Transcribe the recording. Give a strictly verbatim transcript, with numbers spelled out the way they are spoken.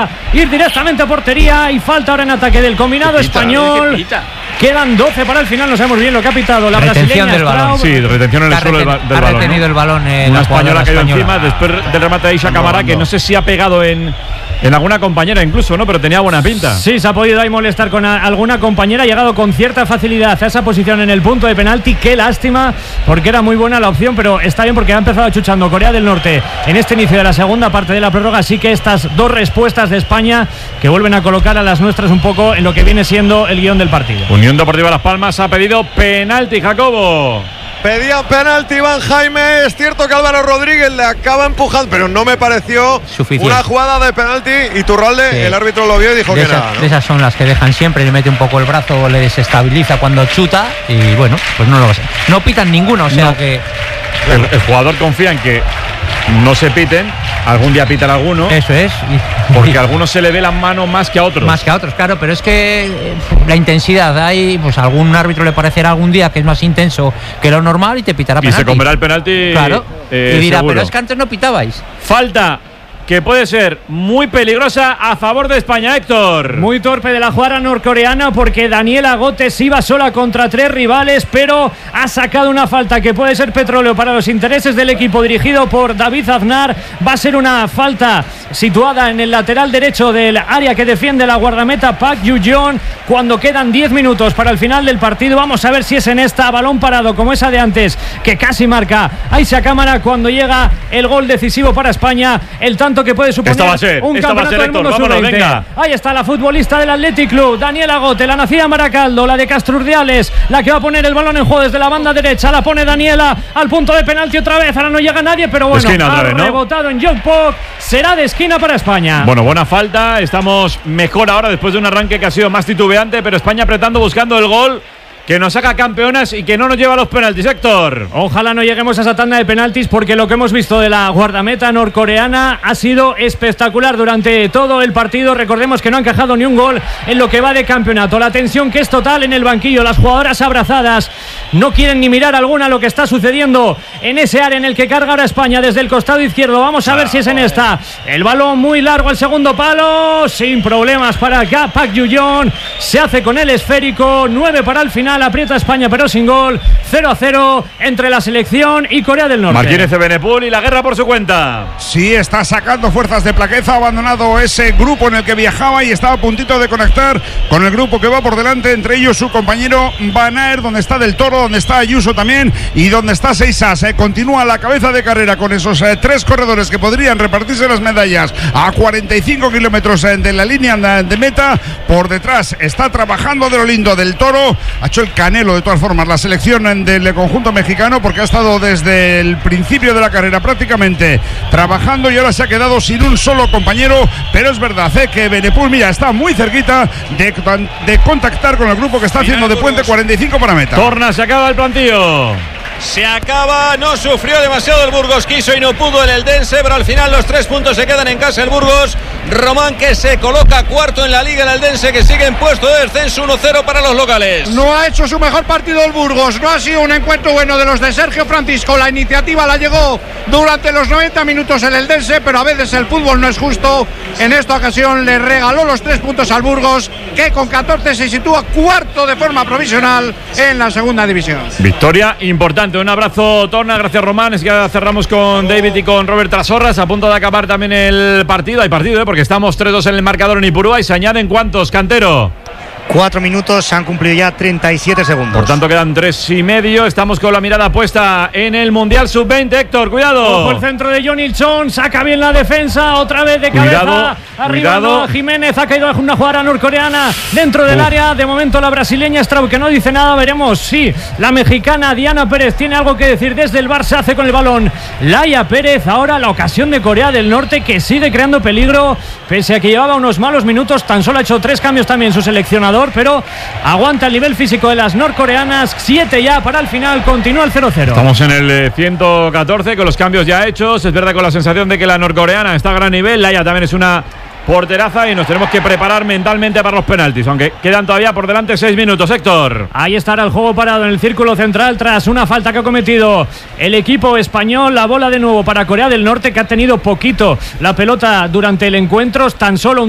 podría ir directamente a portería y falta ahora en ataque del combinado pita, español. Pita. Quedan doce para el final, no sabemos bien lo que ha pitado la retención brasileña del balón. Sí, retención en el suelo del, del ha balón. retenido ¿no? el balón eh, Una la española ha caído española. encima después del remate de Isa Camara, que no sé si ha pegado en, en alguna compañera incluso, ¿no? Pero tenía buena pinta. Sí, se ha podido ahí molestar con a, alguna compañera. Ha llegado con cierta facilidad a esa posición en el punto de penalti. Qué lástima, porque era muy buena la opción, pero está bien porque ha empezado chuchando Corea del Norte en este inicio de la segunda parte de la prórroga. Así que estas dos respuestas de España que vuelven a colocar a las nuestras un poco en lo que viene siendo el guión del partido. Unión Deportiva Las Palmas ha pedido penalti, Jacobo. Pedían penalti Iván Jaime. Es cierto que Álvaro Rodríguez le acaba empujando, pero no me pareció suficiente. Una jugada de penalti. Iturralde, sí. El árbitro lo vio y dijo de que esas, nada, ¿no? De esas son las que dejan siempre, le mete un poco el brazo, le desestabiliza cuando chuta y bueno, pues no lo va a ser. No pitan ninguno, o sea no. que el, el jugador confía en que no se piten, algún día pitan alguno. Eso es. Porque a algunos se le ve la mano más que a otros. Más que a otros, claro, pero es que eh, la intensidad, hay, pues a algún árbitro le parecerá algún día que es más intenso que lo normal y te pitará penalti. Y se comerá el penalti. Claro. Eh, y dirá, seguro. pero es que antes no pitabais. Falta que puede ser muy peligrosa a favor de España, Héctor. Muy torpe de la jugada norcoreana porque Daniela Gotes iba sola contra tres rivales, pero ha sacado una falta que puede ser petróleo para los intereses del equipo dirigido por David Aznar. Va a ser una falta situada en el lateral derecho del área que defiende la guardameta Park Yu-jeon cuando quedan diez minutos para el final del partido. Vamos a ver si es en esta, balón parado como esa de antes que casi marca Aisha Cámara cuando llega el gol decisivo para España, el tanto que puede suponer esta va a ser, un esta campeonato va a ser, del mundo Héctor, vámonos, venga. Ahí está la futbolista del Athletic Club, Daniela Gote, la nacida en Baracaldo, la de Castrurdiales, la que va a poner el balón en juego desde la banda derecha, la pone Daniela al punto de penalti otra vez, ahora no llega nadie, pero bueno, esquina, ha vez, ¿no? rebotado en Jong Pok, será de esquina para España. Bueno, buena falta, estamos mejor ahora después de un arranque que ha sido más titubeante, pero España apretando, buscando el gol que nos saca campeonas y que no nos lleva a los penaltis, Héctor. Ojalá no lleguemos a esa tanda de penaltis porque lo que hemos visto de la guardameta norcoreana ha sido espectacular durante todo el partido. Recordemos que no han encajado ni un gol en lo que va de campeonato. La tensión que es total en el banquillo, las jugadoras abrazadas, no quieren ni mirar alguna lo que está sucediendo en ese área en el que carga ahora España desde el costado izquierdo. Vamos a ver si es en esta. El balón muy largo al segundo palo, sin problemas para acá. Park Yu-jeon se hace con el esférico, nueve para el final. Aprieta España pero sin gol, cero a cero entre la selección y Corea del Norte. Martínez de Benepul y la guerra por su cuenta. Sí, está sacando fuerzas de Plaqueza, ha abandonado ese grupo en el que viajaba y estaba a puntito de conectar con el grupo que va por delante, entre ellos su compañero Van Aert, donde está Del Toro, donde está Ayuso también y donde está Seisas. Eh, continúa la cabeza de carrera con esos eh, tres corredores que podrían repartirse las medallas a cuarenta y cinco kilómetros eh, de la línea de meta. Por detrás está trabajando de lo lindo Del Toro, ha hecho el canelo de todas formas la selección del conjunto mexicano porque ha estado desde el principio de la carrera prácticamente trabajando y ahora se ha quedado sin un solo compañero, pero es verdad eh, que Benepul, mira, está muy cerquita de, de contactar con el grupo que está haciendo de puente. Cuarenta y cinco para meta. Torna, se acaba el plantillo. Se acaba, no sufrió demasiado el Burgos, quiso y no pudo el Eldense, pero al final los tres puntos se quedan en casa el Burgos. Román que se coloca cuarto en la liga, el Eldense que sigue en puesto de descenso, uno cero para los locales. No ha hecho su mejor partido el Burgos, no ha sido un encuentro bueno de los de Sergio Francisco, la iniciativa la llegó durante los noventa minutos el Eldense, pero a veces el fútbol no es justo. En esta ocasión le regaló los tres puntos al Burgos, que con catorce se sitúa cuarto de forma provisional en la segunda división. Victoria importante. Un abrazo, Torna, gracias Román. Es que ya cerramos con David y con Robert Trasorras. A punto de acabar también el partido. Hay partido, ¿eh? Porque estamos tres dos en el marcador en Ipurúa. Y se añaden ¿cuántos, Cantero? Cuatro minutos, se han cumplido ya treinta y siete segundos. Por tanto quedan tres y medio. Estamos con la mirada puesta en el Mundial sub veinte. Héctor, cuidado. Ojo el centro de John Ilson, saca bien la defensa, otra vez de cabeza. Cuidado, arribando cuidado. Jiménez, ha caído una jugadora norcoreana dentro del Uf. área. De momento la brasileña Straub, que no dice nada, veremos si la mexicana Diana Pérez tiene algo que decir desde el Barça. Hace con el balón Laia Pérez. Ahora la ocasión de Corea del Norte, que sigue creando peligro, pese a que llevaba unos malos minutos. Tan solo ha hecho tres cambios también su seleccionador, pero aguanta el nivel físico de las norcoreanas. Siete ya para el final, continúa el cero cero. Estamos en el eh, ciento catorce con los cambios ya hechos. Es verdad, con la sensación de que la norcoreana está a gran nivel. Laia también es una porteraza y nos tenemos que preparar mentalmente para los penaltis, aunque quedan todavía por delante seis minutos. Héctor. Ahí estará el juego parado en el círculo central tras una falta que ha cometido el equipo español. La bola de nuevo para Corea del Norte, que ha tenido poquito la pelota durante el encuentro, tan solo un